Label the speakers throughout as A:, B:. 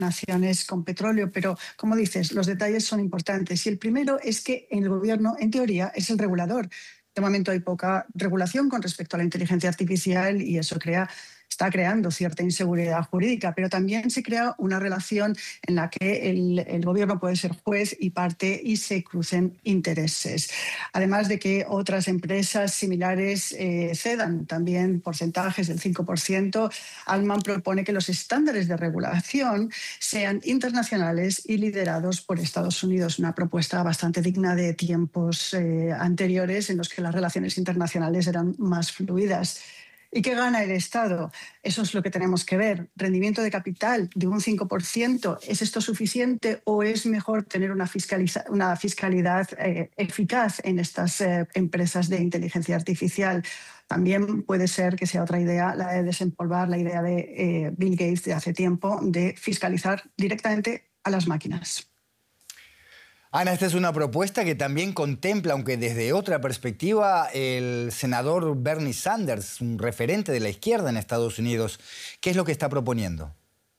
A: naciones con petróleo, pero como dices, los detalles son importantes. Y el primero es que el gobierno, en teoría, es el regulador. De momento hay poca regulación con respecto a la inteligencia artificial y eso está creando cierta inseguridad jurídica, pero también se crea una relación en la que el gobierno puede ser juez y parte y se crucen intereses. Además de que otras empresas similares cedan también porcentajes del 5%, Altman propone que los estándares de regulación sean internacionales y liderados por Estados Unidos, una propuesta bastante digna de tiempos anteriores en los que las relaciones internacionales eran más fluidas. ¿Y qué gana el Estado? Eso es lo que tenemos que ver. Rendimiento de capital de un 5%. ¿Es esto suficiente o es mejor tener una fiscalidad eficaz en estas empresas de inteligencia artificial? También puede ser que sea otra idea la de desempolvar la idea de Bill Gates de hace tiempo de fiscalizar directamente a las máquinas.
B: Ana, esta es una propuesta que también contempla, aunque desde otra perspectiva, el senador Bernie Sanders, un referente de la izquierda en Estados Unidos. ¿Qué es lo que está proponiendo?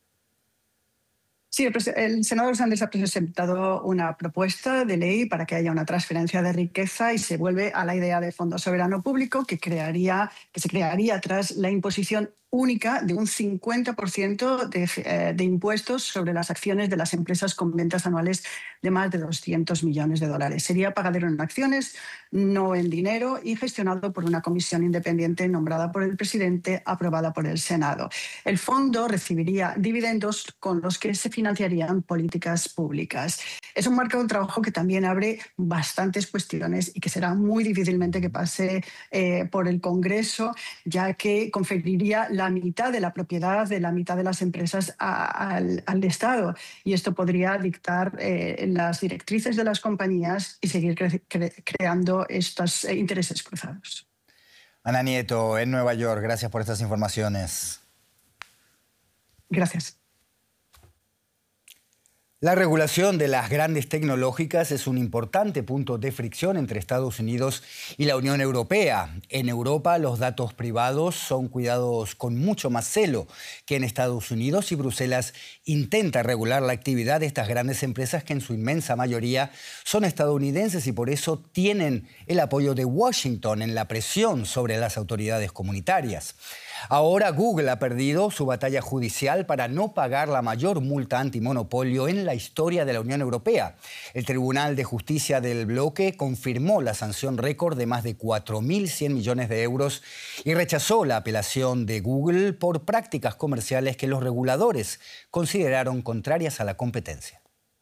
A: Sí, el senador Sanders ha presentado una propuesta de ley para que haya una transferencia de riqueza y se vuelve a la idea de fondo soberano público que se crearía tras la imposición única de un 50% de impuestos sobre las acciones de las empresas con ventas anuales de más de 200 millones de dólares. Sería pagadero en acciones, no en dinero, y gestionado por una comisión independiente nombrada por el presidente, aprobada por el Senado. El fondo recibiría dividendos con los que se financiarían políticas públicas. Es un marco de trabajo que también abre bastantes cuestiones y que será muy difícilmente que pase por el Congreso, ya que conferiría la mitad de la propiedad de la mitad de las empresas al Estado. Y esto podría dictar las directrices de las compañías y seguir creando estos intereses cruzados.
B: Ana Nieto, en Nueva York, gracias por estas informaciones.
A: Gracias.
B: La regulación de las grandes tecnológicas es un importante punto de fricción entre Estados Unidos y la Unión Europea. En Europa, los datos privados son cuidados con mucho más celo que en Estados Unidos y Bruselas intenta regular la actividad de estas grandes empresas que en su inmensa mayoría son estadounidenses y por eso tienen el apoyo de Washington en la presión sobre las autoridades comunitarias. Ahora Google ha perdido su batalla judicial para no pagar la mayor multa antimonopolio en la historia de la Unión Europea. El Tribunal de Justicia del bloque confirmó la sanción récord de más de 4.100 millones de euros y rechazó la apelación de Google por prácticas comerciales que los reguladores consideraron contrarias a la competencia.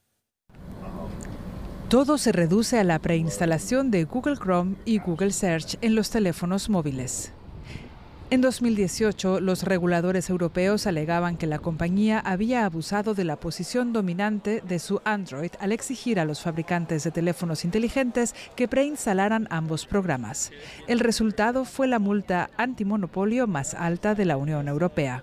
C: Todo se reduce a la preinstalación de Google Chrome y Google Search en los teléfonos móviles. En 2018, los reguladores europeos alegaban que la compañía había abusado de la posición dominante de su Android al exigir a los fabricantes de teléfonos inteligentes que preinstalaran ambos programas. El resultado fue la multa antimonopolio más alta de la Unión Europea.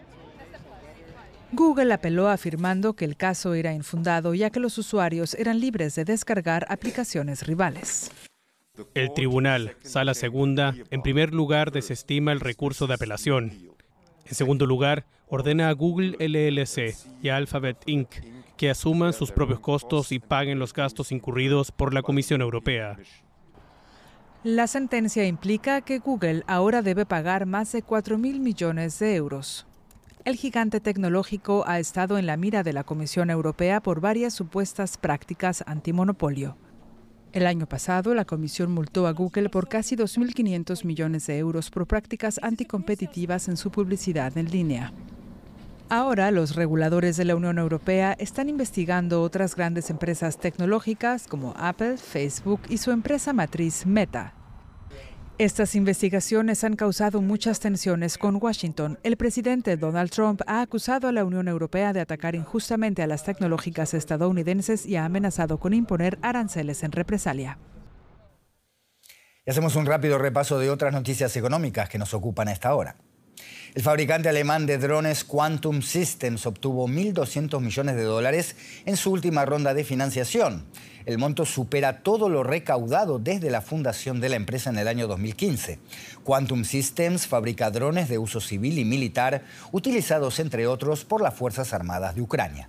C: Google apeló afirmando que el caso era infundado ya que los usuarios eran libres de descargar aplicaciones rivales.
D: El tribunal, Sala Segunda, en primer lugar desestima el recurso de apelación. En segundo lugar, ordena a Google LLC y a Alphabet Inc. que asuman sus propios costos y paguen los gastos incurridos por la Comisión Europea.
C: La sentencia implica que Google ahora debe pagar más de 4.000 millones de euros. El gigante tecnológico ha estado en la mira de la Comisión Europea por varias supuestas prácticas antimonopolio. El año pasado, la Comisión multó a Google por casi 2.500 millones de euros por prácticas anticompetitivas en su publicidad en línea. Ahora, los reguladores de la Unión Europea están investigando otras grandes empresas tecnológicas como Apple, Facebook y su empresa matriz Meta. Estas investigaciones han causado muchas tensiones con Washington. El presidente Donald Trump ha acusado a la Unión Europea de atacar injustamente a las tecnológicas estadounidenses y ha amenazado con imponer aranceles en represalia.
B: Y hacemos un rápido repaso de otras noticias económicas que nos ocupan a esta hora. El fabricante alemán de drones Quantum Systems obtuvo 1.200 millones de dólares en su última ronda de financiación. El monto supera todo lo recaudado desde la fundación de la empresa en el año 2015. Quantum Systems fabrica drones de uso civil y militar, utilizados entre otros por las Fuerzas Armadas de Ucrania.